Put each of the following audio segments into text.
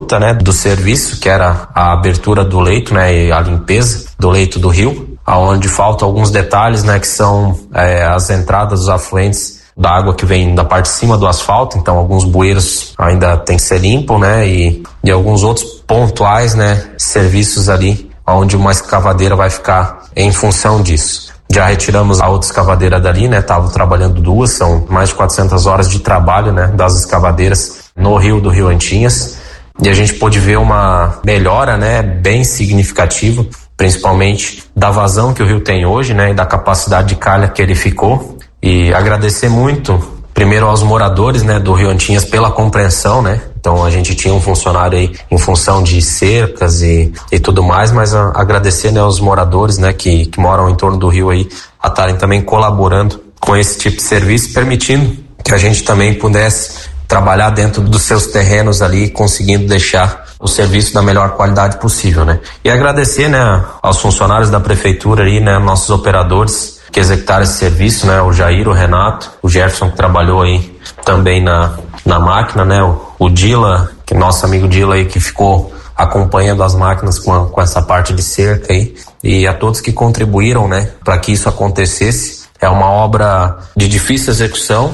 luta, né, do serviço, que era a abertura do leito, né, e a limpeza do leito do rio, aonde faltam alguns detalhes, né, que são as entradas dos afluentes da água que vem da parte de cima do asfalto. Então alguns bueiros ainda tem que ser limpos, né, e alguns outros pontuais, né, serviços ali onde uma escavadeira vai ficar em função disso. Já retiramos a outra escavadeira dali, né? Tava trabalhando duas, são mais de 400 horas de trabalho, né? Das escavadeiras no rio do Rio Antinhas. E a gente pôde ver uma melhora, né? Bem significativa, principalmente da vazão que o rio tem hoje, né? E da capacidade de calha que ele ficou. E agradecer muito, primeiro aos moradores, né? Do Rio Antinhas pela compreensão, né? Então a gente tinha um funcionário aí em função de cercas e tudo mais, mas agradecer, né, aos moradores, né, que moram em torno do rio aí, a estarem também colaborando com esse tipo de serviço, permitindo que a gente também pudesse trabalhar dentro dos seus terrenos ali, conseguindo deixar o serviço da melhor qualidade possível, né? E agradecer, né, aos funcionários da prefeitura aí, né, nossos operadores que executaram esse serviço, né, o Jair, o Renato, o Jefferson, que trabalhou aí também na máquina, né, o Dila, que é nosso amigo Dila aí, que ficou acompanhando as máquinas com essa parte de cerca aí, e a todos que contribuíram, né, para que isso acontecesse. É uma obra de difícil execução,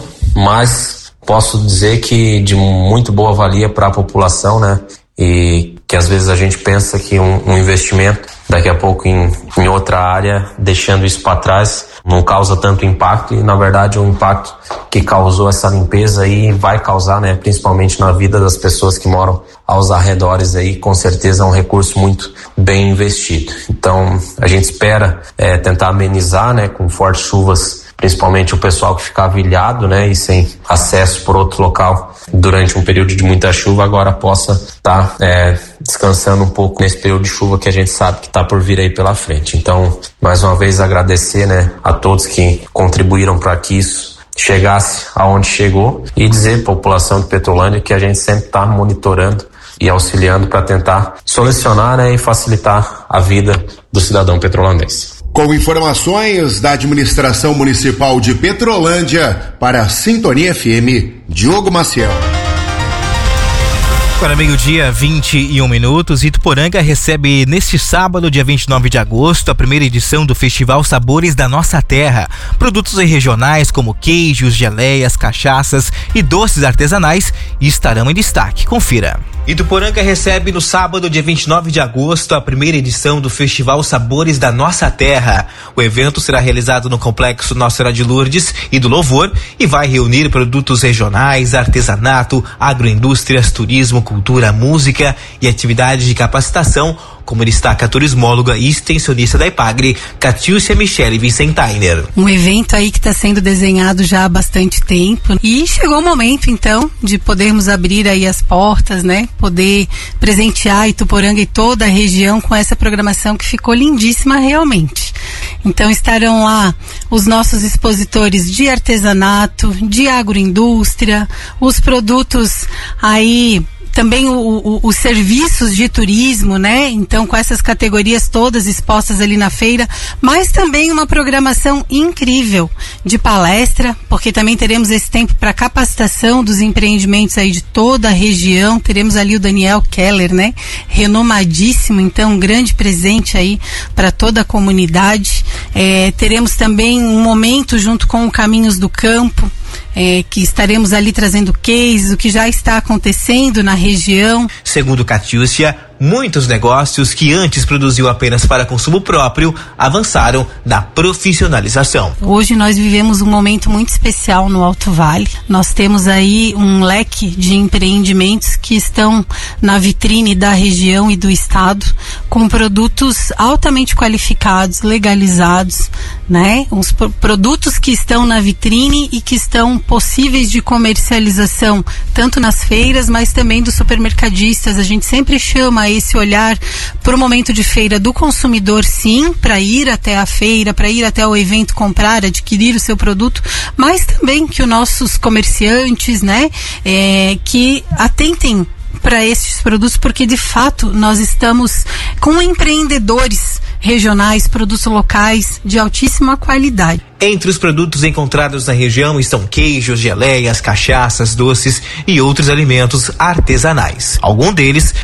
mas posso dizer que de muito boa valia para a população, né, e que às vezes a gente pensa que um investimento daqui a pouco em outra área, deixando isso para trás, não causa tanto impacto, e na verdade o impacto que causou essa limpeza aí vai causar, né, principalmente na vida das pessoas que moram aos arredores aí, com certeza é um recurso muito bem investido. Então a gente espera tentar amenizar, né, com fortes chuvas, principalmente o pessoal que ficava ilhado, né, e sem acesso por outro local durante um período de muita chuva, agora possa estar descansando um pouco nesse período de chuva que a gente sabe que está por vir aí pela frente. Então, mais uma vez agradecer, né, a todos que contribuíram para que isso chegasse aonde chegou, e dizer à população de Petrolândia que a gente sempre está monitorando e auxiliando para tentar solucionar, né, e facilitar a vida do cidadão petrolandense. Com informações da administração municipal de Petrolândia, para a Sintonia FM, Diogo Maciel. Agora meio-dia, 21 minutos, Ituporanga recebe neste sábado, dia 29 de agosto, a primeira edição do Festival Sabores da Nossa Terra. Produtos regionais como queijos, geleias, cachaças e doces artesanais estarão em destaque. Confira. Ituporanga recebe no sábado, dia 29 de agosto, a primeira edição do Festival Sabores da Nossa Terra. O evento será realizado no Complexo Nossa Senhora de Lourdes e do Louvor e vai reunir produtos regionais, artesanato, agroindústrias, turismo, cultura, música e atividades de capacitação, como destaca a turismóloga e extensionista da Ipagre, Catiúcia Michele Vicentainer. Um evento aí que está sendo desenhado já há bastante tempo, e chegou o momento então de podermos abrir aí as portas, né? Poder presentear Ituporanga e toda a região com essa programação que ficou lindíssima realmente. Então estarão lá os nossos expositores de artesanato, de agroindústria, os produtos aí, também os serviços de turismo, né? Então, com essas categorias todas expostas ali na feira, mas também uma programação incrível de palestra, porque também teremos esse tempo para capacitação dos empreendimentos aí de toda a região. Teremos ali o Daniel Keller, né? Renomadíssimo, então um grande presente aí para toda a comunidade. Teremos também um momento junto com o Caminhos do Campo, que estaremos ali trazendo cases, o que já está acontecendo na região. Segundo Catiúcia, muitos negócios que antes produziam apenas para consumo próprio avançaram na profissionalização. Hoje nós vivemos um momento muito especial no Alto Vale. Nós temos aí um leque de empreendimentos que estão na vitrine da região e do estado, com produtos altamente qualificados, legalizados, né? Uns produtos que estão na vitrine e que estão possíveis de comercialização, tanto nas feiras, mas também dos supermercadistas. A gente sempre chama esse olhar para o momento de feira do consumidor, sim, para ir até a feira, para ir até o evento comprar, adquirir o seu produto, mas também que os nossos comerciantes, né, que atentem para esses produtos, porque de fato nós estamos com empreendedores regionais, produtos locais de altíssima qualidade. Entre os produtos encontrados na região estão queijos, geleias, cachaças, doces e outros alimentos artesanais. Alguns deles